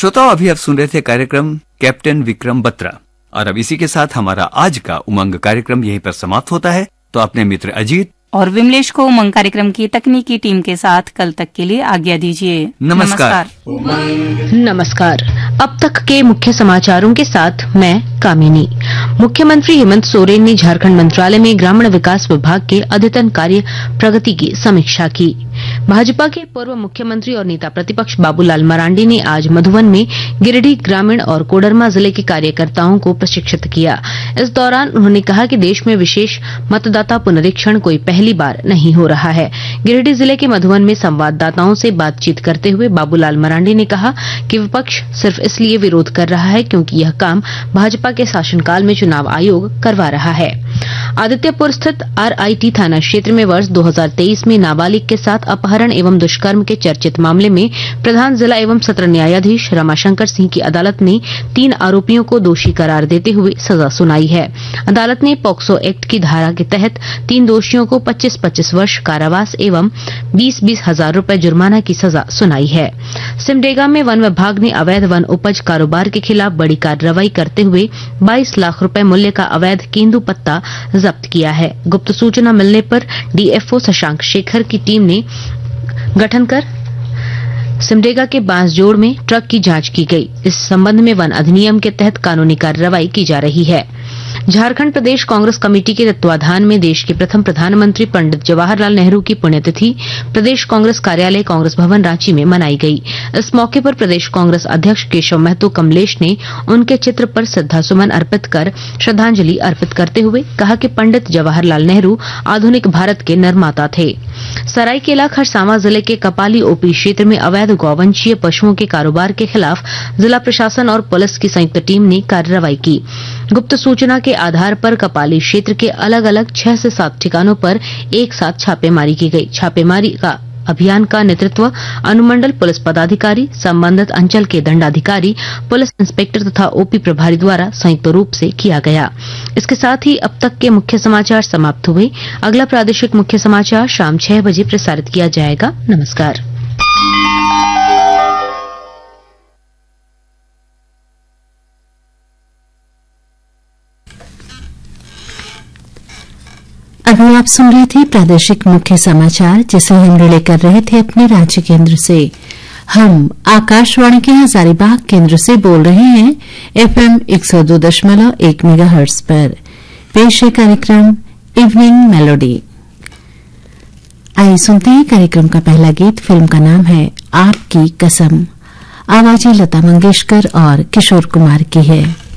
श्रोताओं, अभी आप सुन रहे थे कार्यक्रम कैप्टन विक्रम बत्रा, और अब इसी के साथ हमारा आज का उमंग कार्यक्रम यहीं पर समाप्त होता है। तो अपने मित्र अजीत और विमलेश को उमंग कार्यक्रम की तकनीकी टीम के साथ कल तक के लिए आज्ञा दीजिए। नमस्कार। नमस्कार। अब तक के मुख्य समाचारों के साथ मैं कामिनी। मुख्यमंत्री हेमंत सोरेन ने झारखंड मंत्रालय में ग्रामीण विकास विभाग के अद्यतन कार्य प्रगति की समीक्षा की। भाजपा के पूर्व मुख्यमंत्री और नेता प्रतिपक्ष बाबूलाल मरांडी ने आज मधुबन में गिरिडीह ग्रामीण और कोडरमा जिले के कार्यकर्ताओं को प्रशिक्षित किया। इस दौरान उन्होंने कहा कि देश में विशेष मतदाता पुनरीक्षण कोई पहली बार नहीं हो रहा है। गिरिडीह जिले के मधुबन में संवाददाताओं से बातचीत करते हुए बाबूलाल मरांडी ने कहा कि विपक्ष सिर्फ इसलिए विरोध कर रहा है क्योंकि यह काम भाजपा के शासनकाल में चुनाव आयोग करवा रहा है। आदित्यपुर स्थित आरआईटी थाना क्षेत्र में वर्ष 2023 में नाबालिग के साथ अपहरण एवं दुष्कर्म के चर्चित मामले में प्रधान जिला एवं सत्र न्यायाधीश रमाशंकर सिंह की अदालत ने 3 आरोपियों को दोषी करार देते हुए सजा सुनाई है। अदालत ने पॉक्सो एक्ट की धारा के तहत 3 दोषियों को 25-25 वर्ष कारावास एवं 20-20 हजार रूपये जुर्माना की सजा सुनाई है। सिमडेगा में वन विभाग ने अवैध वन उपज कारोबार के खिलाफ बड़ी कार्रवाई करते हुए 22 लाख रूपये मूल्य का अवैध केंदू पत्ता जब्त किया है। गुप्त सूचना मिलने पर डीएफओ शशांक शेखर की टीम ने गठन कर सिमडेगा के बांसजोड़ में ट्रक की जांच की गई। इस संबंध में वन अधिनियम के तहत कानूनी कार्रवाई की जा रही है। झारखंड प्रदेश कांग्रेस कमेटी के तत्वाधान में देश के प्रथम प्रधानमंत्री पंडित जवाहरलाल नेहरू की पुण्यतिथि प्रदेश कांग्रेस कार्यालय कांग्रेस भवन रांची में मनाई गई। इस मौके पर प्रदेश कांग्रेस अध्यक्ष केशव महतो कमलेश ने उनके चित्र पर श्रद्धासुमन अर्पित कर श्रद्धांजलि अर्पित करते हुए कहा कि पंडित जवाहरलाल नेहरू आधुनिक भारत के निर्माता थे। सरायकेला खरसावां जिले के कपाली ओपी क्षेत्र में अवैध गौवंशीय पशुओं के कारोबार के खिलाफ जिला प्रशासन और पुलिस की संयुक्त टीम ने कार्रवाई की। गुप्त सूचना के आधार पर कपाली क्षेत्र के अलग अलग 6 से 7 ठिकानों पर एक साथ छापेमारी की गई। छापेमारी का अभियान का नेतृत्व अनुमंडल पुलिस पदाधिकारी, संबंधित अंचल के दंडाधिकारी, पुलिस इंस्पेक्टर तथा ओपी प्रभारी द्वारा संयुक्त रूप से किया गया। इसके साथ ही अब तक के मुख्य समाचार समाप्त हुए। अगला प्रादेशिक मुख्य समाचार शाम 6 बजे प्रसारित किया जाएगा। नमस्कार। अभी आप सुन रहे थे प्रादेशिक मुख्य समाचार, जिसे हम रिले कर रहे थे अपने राज्य केंद्र से। हम आकाशवाणी के हजारीबाग केंद्र से बोल रहे हैं एफएम 102.1 मेगाहर्ट्ज पर। पेश है कार्यक्रम इवनिंग मेलोडी। आइए सुनते हैं कार्यक्रम का पहला गीत। फिल्म का नाम है आपकी कसम। आवाजें लता मंगेशकर और किशोर कुमार की है।